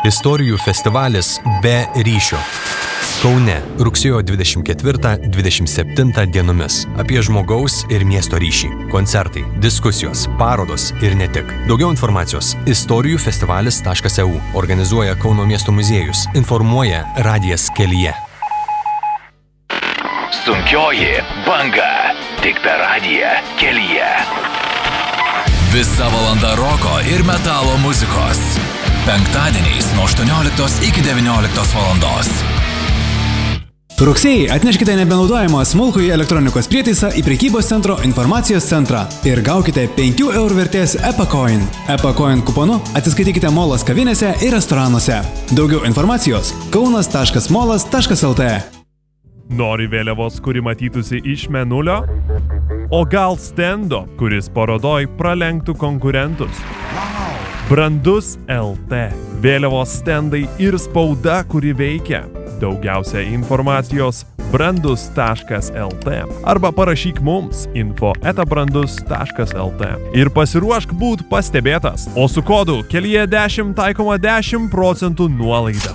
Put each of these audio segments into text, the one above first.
Istorijų festivalis Be ryšio. Kaune rugsėjo 24-27 dienomis. Apie žmogaus ir miesto ryšį. Koncertai, diskusijos, parodos ir ne tik. Daugiau informacijos istorijufestivalis.eu. Organizuoja Kauno miesto muziejus. Informuoja Radijas Kelyje. Sunkioji banga. Tik per Radiją Kelyje. Visa valanda roko ir metalo muzikos. Penktadieniais nuo 18 iki 19 valandos. Rugsėjai atneškite nebenaudojamą smulkųjį elektronikos prietaisą į prekybos centro informacijos centrą ir gaukite 5 eurų vertės EPACOIN. EPACOIN kuponu atsiskaitykite Molas kavinėse ir restoranuose. Daugiau informacijos kaunas.molas.lt. Nori vėliavos, kuri matytųsi iš mėnulio? O gal stendo, kuris parodoj pralenktų konkurentus? Brandus LT. Vėliavos stendai ir spauda, kuri veikia. Daugiausia informacijos brandus.lt arba parašyk mums info@brandus.lt ir pasiruošk būt pastebėtas, o su kodu Kelyje 10 taikoma 10% nuolaida.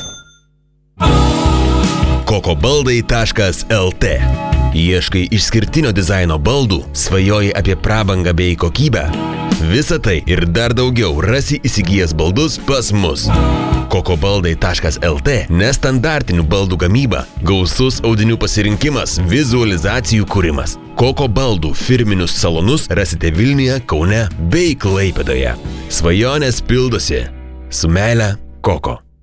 kokobaldai.lt. Ieškai išskirtinio dizaino baldų, svajoji apie prabangą bei kokybę. Visa tai ir dar daugiau rasi įsigijęs baldus pas mus. kokobaldai.lt nestandartinių baldų gamyba, gausus audinių pasirinkimas, vizualizacijų kūrimas. Koko baldų firminius salonus rasite Vilniuje, Kaune bei Klaipėdoje. Svajonės pildosi. Su meile, Koko.